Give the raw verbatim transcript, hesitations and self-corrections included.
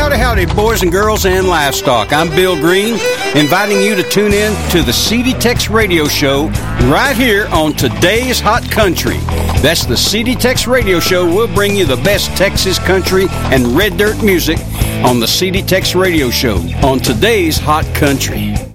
Howdy, howdy, boys and girls and livestock. I'm Bill Green, inviting you to tune in to the C D Tex Radio Show right here on Today's Hot Country. That's the C D Tex Radio Show. We'll bring you the best Texas country and red dirt music on the C D Tex Radio Show on Today's Hot Country.